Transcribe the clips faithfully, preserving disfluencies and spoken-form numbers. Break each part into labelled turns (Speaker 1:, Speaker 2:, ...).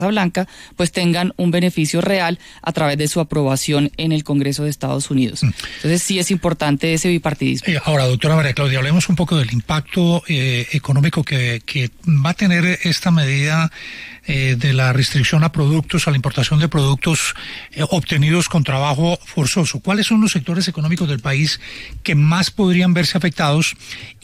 Speaker 1: Blanca, pues tengan un beneficio real a través de su aprobación en el Congreso de Estados Unidos. Entonces sí es importante ese bipartidismo.
Speaker 2: Eh, ahora, doctora María Claudia, hablemos un poco del impacto eh, económico que, que va a tener esta medida eh, de la restricción a productos, a la importación de productos eh, obtenidos con trabajo forzoso. ¿Cuáles son los sectores económicos del país que más podrían verse afectados?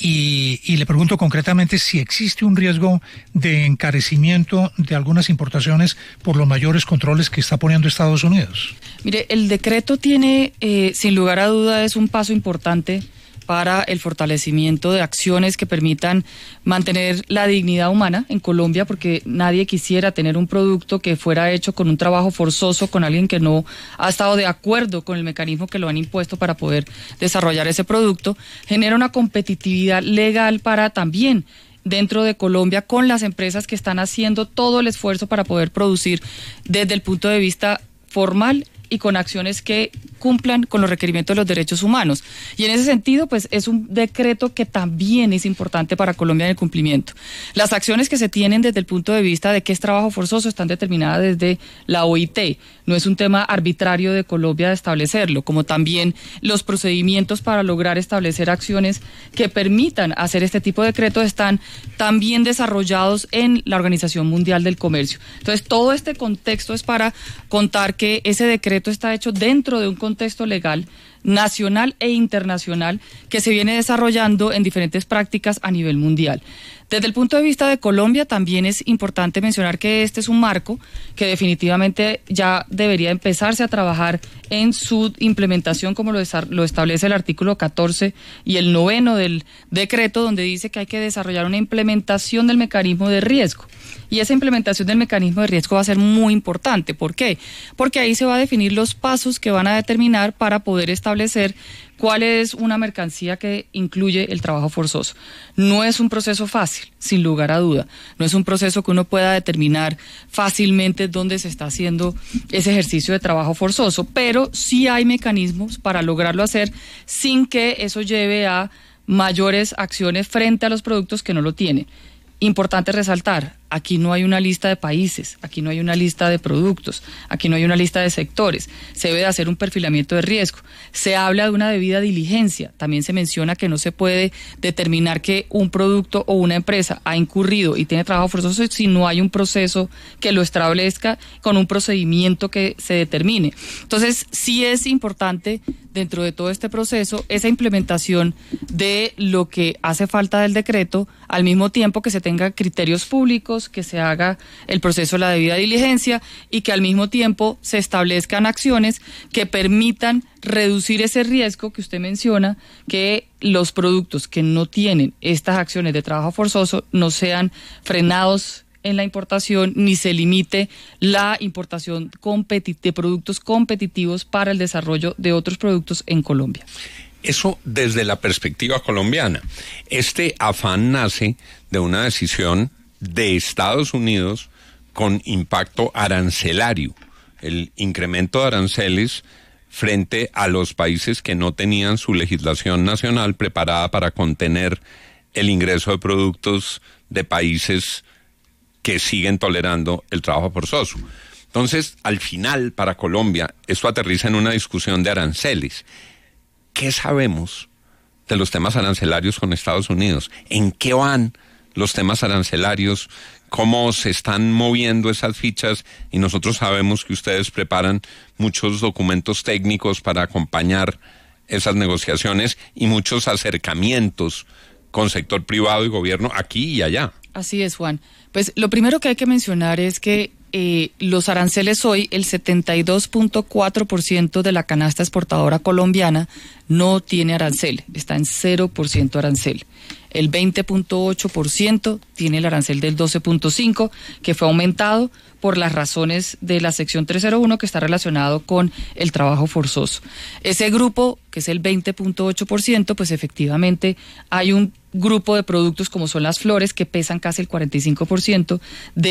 Speaker 2: Y, y le pregunto concretamente si existe un riesgo de encarecimiento de algunas importaciones por los mayores controles que está poniendo Estados Unidos.
Speaker 1: Mire, el decreto tiene, eh, sin lugar a duda, es un paso importante para el fortalecimiento de acciones que permitan mantener la dignidad humana en Colombia, porque nadie quisiera tener un producto que fuera hecho con un trabajo forzoso, con alguien que no ha estado de acuerdo con el mecanismo que lo han impuesto para poder desarrollar ese producto. Genera una competitividad legal para también dentro de Colombia con las empresas que están haciendo todo el esfuerzo para poder producir desde el punto de vista formal y con acciones que cumplan con los requerimientos de los derechos humanos. Y en ese sentido, pues es un decreto que también es importante para Colombia en el cumplimiento. Las acciones que se tienen desde el punto de vista de qué es trabajo forzoso están determinadas desde la O I T. No es un tema arbitrario de Colombia de establecerlo, como también los procedimientos para lograr establecer acciones que permitan hacer este tipo de decretos están también desarrollados en la Organización Mundial del Comercio. Entonces, todo este contexto es para contar que ese decreto está hecho dentro de un contexto legal nacional e internacional que se viene desarrollando en diferentes prácticas a nivel mundial. Desde el punto de vista de Colombia también es importante mencionar que este es un marco que definitivamente ya debería empezarse a trabajar en su implementación, como lo, lo establece el artículo catorce y el noveno del decreto, donde dice que hay que desarrollar una implementación del mecanismo de riesgo. Y esa implementación del mecanismo de riesgo va a ser muy importante. ¿Por qué? Porque ahí se va a definir los pasos que van a determinar para poder establecer cuál es una mercancía que incluye el trabajo forzoso. No es un proceso fácil, sin lugar a duda. No es un proceso que uno pueda determinar fácilmente dónde se está haciendo ese ejercicio de trabajo forzoso, pero sí hay mecanismos para lograrlo hacer sin que eso lleve a mayores acciones frente a los productos que no lo tienen. Importante resaltar, aquí no hay una lista de países, aquí no hay una lista de productos, aquí no hay una lista de sectores, se debe de hacer un perfilamiento de riesgo, se habla de una debida diligencia, también se menciona que no se puede determinar que un producto o una empresa ha incurrido y tiene trabajo forzoso si no hay un proceso que lo establezca con un procedimiento que se determine. Entonces, sí es importante dentro de todo este proceso esa implementación de lo que hace falta del decreto, al mismo tiempo que se tengan criterios públicos, que se haga el proceso de la debida diligencia y que al mismo tiempo se establezcan acciones que permitan reducir ese riesgo que usted menciona, que los productos que no tienen estas acciones de trabajo forzoso no sean frenados en la importación, ni se limite la importación competi- de productos competitivos para el desarrollo de otros productos en Colombia.
Speaker 3: Eso desde la perspectiva colombiana. Este afán nace de una decisión de Estados Unidos con impacto arancelario, el incremento de aranceles frente a los países que no tenían su legislación nacional preparada para contener el ingreso de productos de países que siguen tolerando el trabajo forzoso. Entonces, al final, para Colombia, esto aterriza en una discusión de aranceles. ¿Qué sabemos de los temas arancelarios con Estados Unidos? ¿En qué van los temas arancelarios? ¿Cómo se están moviendo esas fichas? Y nosotros sabemos que ustedes preparan muchos documentos técnicos para acompañar esas negociaciones y muchos acercamientos con sector privado y gobierno aquí y allá.
Speaker 1: Así es, Juan. Pues lo primero que hay que mencionar es que eh, los aranceles hoy, el setenta y dos punto cuatro por ciento de la canasta exportadora colombiana no tiene arancel, está en cero por ciento arancel. El veinte punto ocho por ciento tiene el arancel del doce punto cinco por ciento, que fue aumentado por las razones de la sección trescientos uno que está relacionado con el trabajo forzoso. Ese grupo, que es el veinte punto ocho por ciento, pues efectivamente hay un grupo de productos como son las flores que pesan casi el cuarenta y cinco por ciento de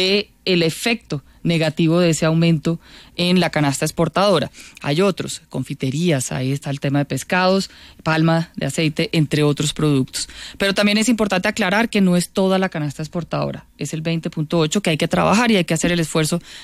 Speaker 1: el efecto negativo de ese aumento en la canasta exportadora. Hay otros, confiterías, ahí está el tema de pescados, palma de aceite, entre otros productos. Pero también es importante aclarar que no es toda la canasta exportadora, es el veinte punto ocho que hay que trabajar y hay que hacer el esfuerzo